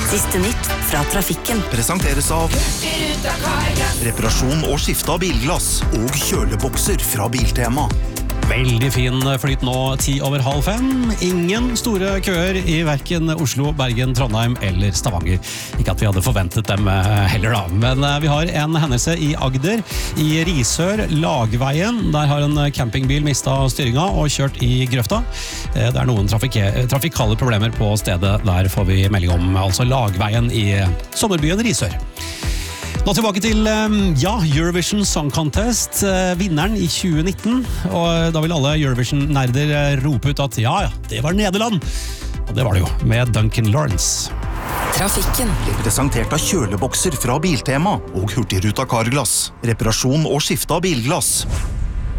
Siste nytt fra trafikken. Presenteres av reparasjon og skifte av bilglass og kjølebokser fra Biltema. Veldig fin flyt nå 5:10. Ingen store køer i hverken Oslo, Bergen, Trondheim eller Stavanger. Ikke at vi hadde forventet dem heller da, men vi har en hendelse i Agder, i Risør, Lagveien. Der har en campingbil mistet styringa og kjørt i grøfta. Det er noen trafikale problemer på stedet, der får vi melding om, altså Lagveien i sommerbyen Risør. Nå tilbake til Eurovision Song Contest, vinneren i 2019, og da vil alle Eurovision-nerder rope ut at ja, det var Nederland, og det var det jo, med Duncan Lawrence. Trafikken. Presentert av kjølebokser fra Biltema og Hurtigruta Carglass. Reparasjon og skifte av bilglass.